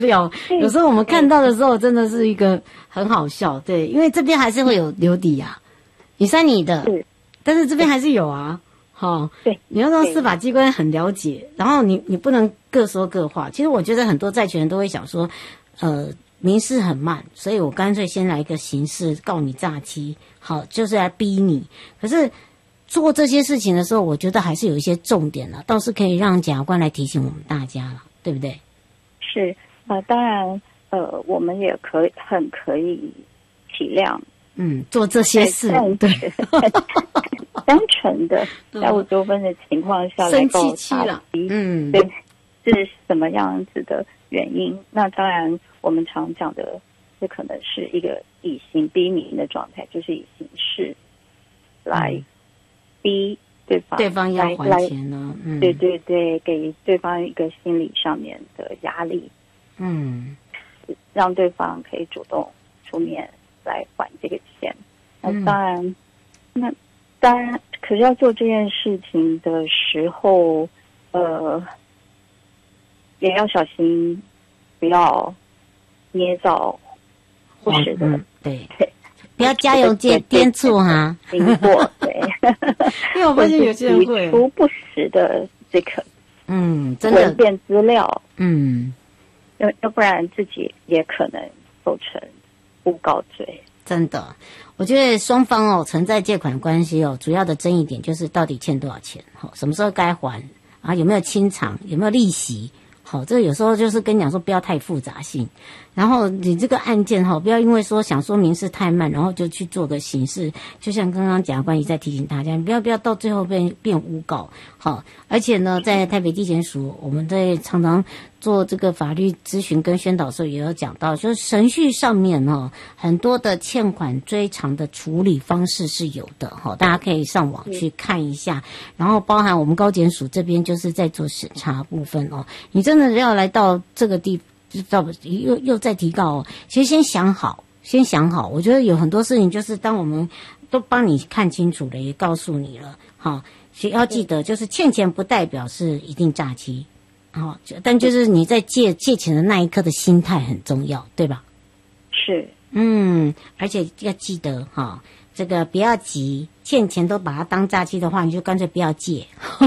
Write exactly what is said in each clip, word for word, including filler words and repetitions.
料，有时候我们看到的时候真的是一个很好笑，对，因为这边还是会有留底啊，你删你的，但是这边还是有啊，好，对，你要让司法机关很了解，然后你你不能各说各话。其实我觉得很多债权人都会想说，呃，民事很慢，所以我干脆先来一个刑事告你诈欺，好，就是来逼你。可是做这些事情的时候，我觉得还是有一些重点了，倒是可以让检察官来提醒我们大家了，对不对？ 是。呃，当然，呃，我们也可以很可以体谅， 嗯，做这些事，对， 单纯的债务纠纷的情况下来告诈欺，嗯，对，是什么样子的原因？那当然，我们常讲的，这可能是一个以刑逼民的状态，就是以刑事来逼对方， 对方要还钱呢，嗯， 对对对，给对方一个心理上面的压力。 嗯， 让对方可以主动出面来还这个钱。那当然，嗯、那当然，可是要做这件事情的时候，呃，也要小心，不要捏造不实的， 嗯、对对，不要加油添添醋哈， 经过对， 因为我发现有些人会提出不实的这个嗯，真的文件资料， 嗯。 要要不然自己也可能构成诬告罪。 真的，我觉得双方哦存在借款关系哦，主要的争议点就是到底欠多少钱，好，什么时候该还啊？有没有清偿？有没有利息？好，这有时候就是跟你讲说不要太复杂性，然后你这个案件哈，不要因为说想说民事太慢，然后就去做个刑事。就像刚刚检察官一再提醒大家，你不要不要到最后变变诬告。好，而且呢，在台北地检署，我们在常常做这个法律咨询跟宣导的时候，也有讲到，就是程序上面哦，很多的欠款追偿的处理方式是有的哈，大家可以上网去看一下。然后包含我们高检署这边就是在做审查部分哦，你真的要来到这个地。到又又再提高哦，其实先想好，先想好。我觉得有很多事情就是当我们都帮你看清楚了，也告诉你了，好，所以要记得，就是欠钱不代表是一定诈欺，好，但就是你在借借钱的那一刻的心态很重要，对吧？ 是， 嗯，而且要记得哈，这个不要急，欠钱都把它当诈欺的话，你就干脆不要借。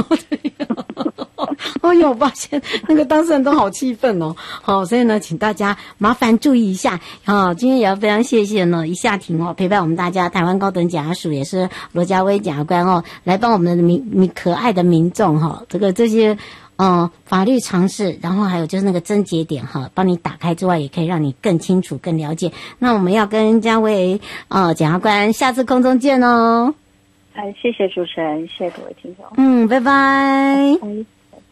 哎呦，我发现那个当事人都好气愤哦。好，所以呢，请大家麻烦注意一下。好，今天也要非常谢谢呢，一下庭哦陪伴我们大家，台湾高等检察署也是罗家威检察官哦，来帮我们的民民可爱的民众哈、哦，这个这些呃法律常识，然后还有就是那个症结点哈，帮你打开之外，也可以让你更清楚、更了解。那我们要跟家威呃检察官下次空中见哦。 哎，谢谢主持人，谢谢各位听众。 嗯，拜拜。 拜。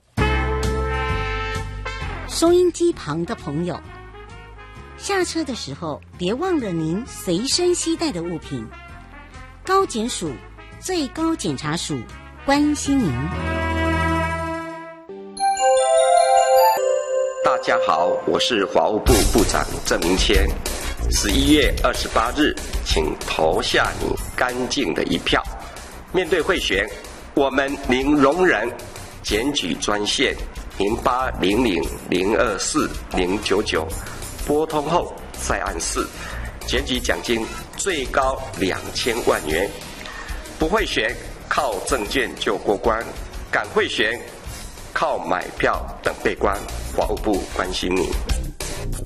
收音机旁的朋友，下车的时候别忘了您随身携带的物品。高检署最高检察署关心您。 大家好，我是法务部部长郑明谦。十一月二十八日，请投下你干净的一票。面对贿选，我们零容忍。检举专线零八零零零二四零九九，拨通后再按四，检举奖金最高两千万元。不贿选，靠证件就过关；敢贿选，靠买票等被关。法务部关心你。